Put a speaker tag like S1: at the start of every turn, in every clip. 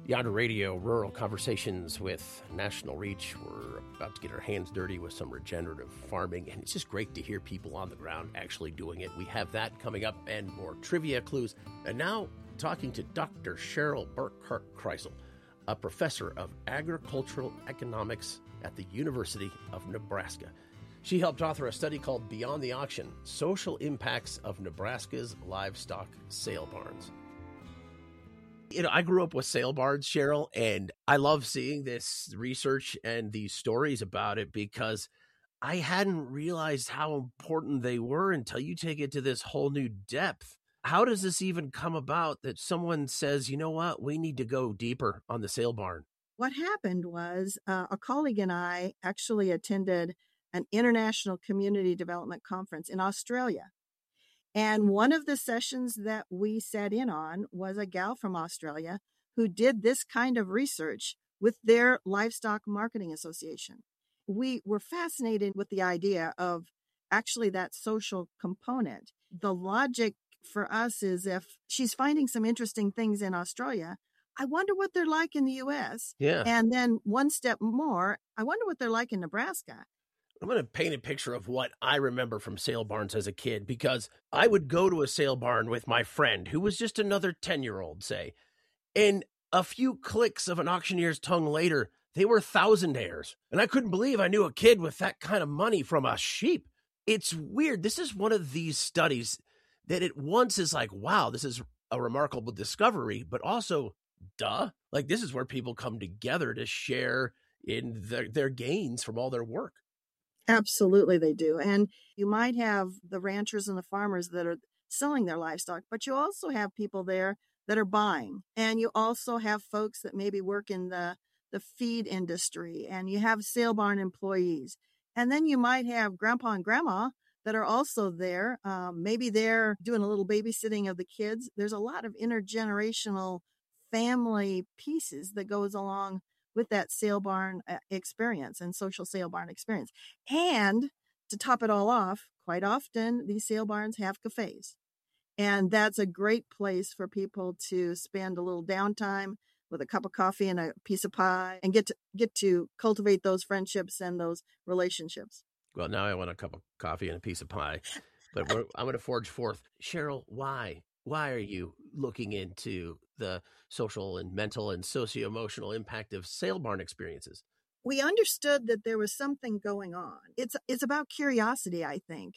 S1: Yonder Radio, Rural Conversations with National Reach. We're about to get our hands dirty with some regenerative farming, and it's just great to hear people on the ground actually doing it. We have that coming up and more trivia clues. And now, talking to Dr. Cheryl Burkhart-Kreisel, a professor of agricultural economics at the University of Nebraska. She helped author a study called Beyond the Auction, Social Impacts of Nebraska's Livestock Sale Barns. You know, I grew up with sale barns, Cheryl, and I love seeing this research and these stories about it because I hadn't realized how important they were until you take it to this whole new depth. How does this even come about that someone says, you know what, we need to go deeper on the sale barn?
S2: What happened was a colleague and I actually attended an international community development conference in Australia. And one of the sessions that we sat in on was a gal from Australia who did this kind of research with their livestock marketing association. We were fascinated with the idea of actually that social component. The logic for us is if she's finding some interesting things in Australia, I wonder what they're like in the U.S.
S1: Yeah.
S2: And then one step more, I wonder what they're like in Nebraska.
S1: I'm going to paint a picture of what I remember from sale barns as a kid, because I would go to a sale barn with my friend who was just another 10-year-old, say, and a few clicks of an auctioneer's tongue later, they were thousandaires. And I couldn't believe I knew a kid with that kind of money from a sheep. It's weird. This is one of these studies that at once is like, wow, this is a remarkable discovery, but also, duh, like this is where people come together to share in their gains from all their work.
S2: Absolutely, they do. And you might have the ranchers and the farmers that are selling their livestock, but you also have people there that are buying. And you also have folks that maybe work in the feed industry, and you have sale barn employees. And then you might have grandpa and grandma that are also there. Maybe they're doing a little babysitting of the kids. There's a lot of intergenerational family pieces that goes along with that sale barn experience and social sale barn experience. And to top it all off, quite often these sale barns have cafes. And that's a great place for people to spend a little downtime with a cup of coffee and a piece of pie and get to cultivate those friendships and those relationships.
S1: Well, now I want a cup of coffee and a piece of pie, but I'm going to forge forth. Cheryl, why? Why are you looking into the social and mental and socio-emotional impact of sale barn experiences?
S2: We understood that there was something going on. It's about curiosity, I think.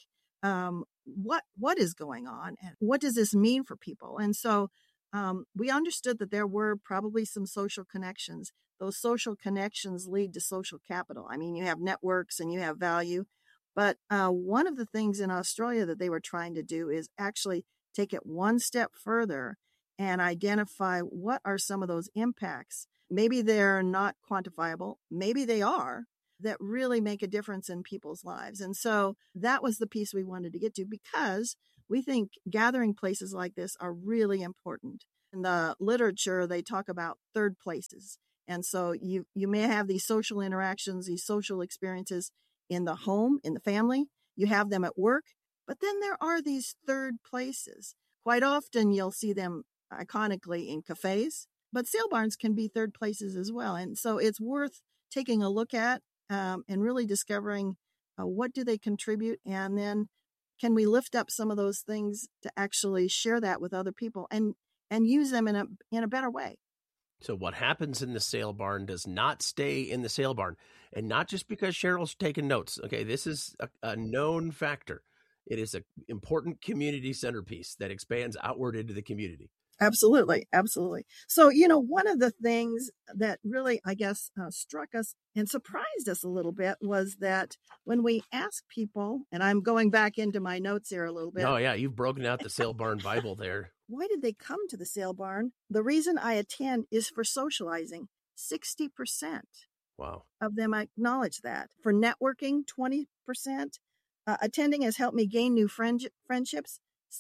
S2: What is going on and what does this mean for people? And so we understood that there were probably some social connections. Those social connections lead to social capital. I mean, you have networks and you have value. But one of the things in Australia that they were trying to do is actually take it one step further and identify what are some of those impacts. Maybe they're not quantifiable. Maybe they are, that really make a difference in people's lives. And so that was the piece we wanted to get to, because we think gathering places like this are really important. In the literature, they talk about third places. And so you may have these social interactions, these social experiences in the home, in the family. You have them at work. But then there are these third places. Quite often you'll see them iconically in cafes, but sale barns can be third places as well. And so it's worth taking a look at and really discovering what do they contribute, and then can we lift up some of those things to actually share that with other people and use them in a better way.
S1: So what happens in the sale barn does not stay in the sale barn, and not just because Cheryl's taking notes. Okay, this is a known factor. It is an important community centerpiece that expands outward into the community.
S2: Absolutely. Absolutely. So, one of the things that really, I guess, struck us and surprised us a little bit was that when we asked people, and I'm going back into my notes here a little bit.
S1: Oh, yeah. You've broken out the sale barn Bible there.
S2: Why did they come to the sale barn? The reason I attend is for socializing. 60%
S1: wow.
S2: of them acknowledge that. For networking, 20%. Attending has helped me gain new friendships,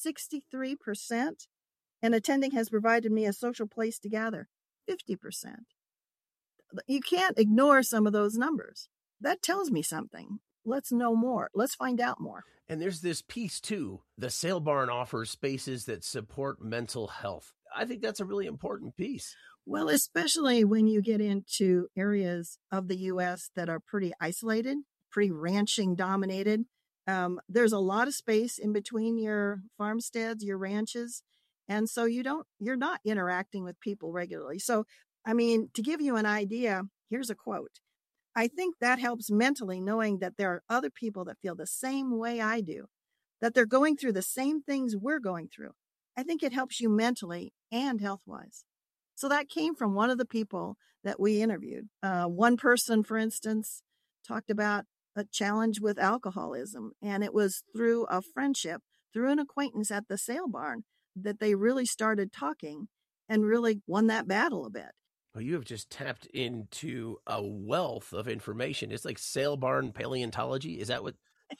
S2: 63%. And attending has provided me a social place to gather, 50%. You can't ignore some of those numbers. That tells me something. let's know more. Let's find out more.
S1: And there's this piece too. The Sale Barn offers spaces that support mental health. I think that's a really important piece.
S2: Well, especially when you get into areas of the U.S. that are pretty isolated, pretty ranching dominated. There's a lot of space in between your farmsteads, your ranches. And so you're not interacting with people regularly. So, I mean, to give you an idea, here's a quote. I think that helps mentally, knowing that there are other people that feel the same way I do, that they're going through the same things we're going through. I think it helps you mentally and health-wise. So that came from one of the people that we interviewed. One person, for instance, talked about a challenge with alcoholism, and it was through a friendship, through an acquaintance at the sale barn, that they really started talking and really won that battle a bit.
S1: Well, you have just tapped into a wealth of information. It's like sale barn paleontology. Is that what?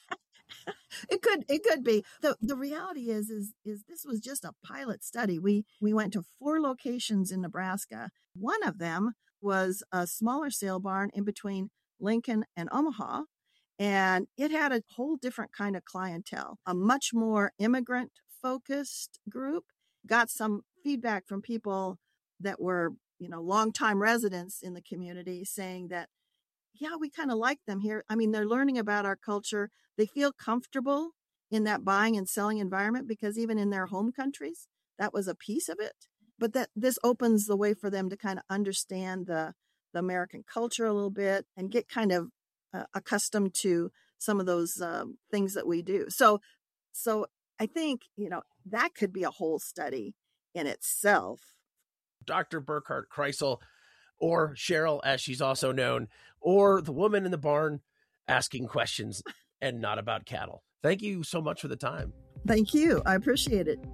S2: It could be. The reality is this was just a pilot study. We went to 4 locations in Nebraska. One of them was a smaller sale barn in between Lincoln and Omaha, and it had a whole different kind of clientele, a much more immigrant focused group. Got some feedback from people that were, longtime residents in the community saying that, yeah, we kind of like them here. I mean, they're learning about our culture. They feel comfortable in that buying and selling environment because even in their home countries, that was a piece of it. But that this opens the way for them to kind of understand the American culture a little bit and get kind of accustomed to some of those things that we do. So I think, that could be a whole study in itself.
S1: Dr. Burkhart Kreisel, or Cheryl, as she's also known, or the woman in the barn asking questions and not about cattle. Thank you so much for the time.
S2: Thank you. I appreciate it.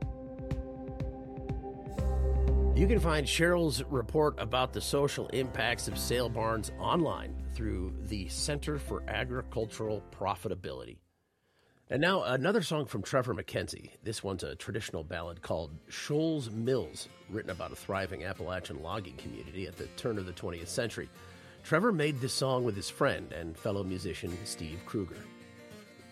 S1: You can find Cheryl's report about the social impacts of sale barns online through the Center for Agricultural Profitability. And now another song from Trevor McKenzie. This one's a traditional ballad called Shoals Mills, written about a thriving Appalachian logging community at the turn of the 20th century. Trevor made this song with his friend and fellow musician Steve Kruger.